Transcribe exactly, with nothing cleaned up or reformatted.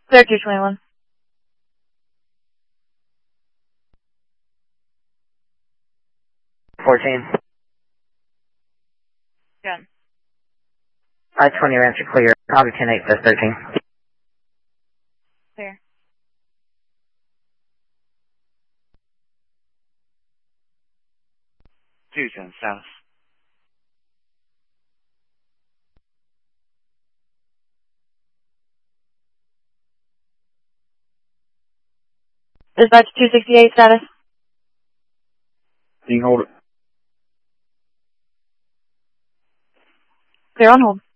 Clear two twenty-one. fourteen. Good. I twenty Rancher clear. Probably ten eight plus thirteen. Clear. two ten south. Dispatch two sixty-eight status. You can hold it. Clear on hold.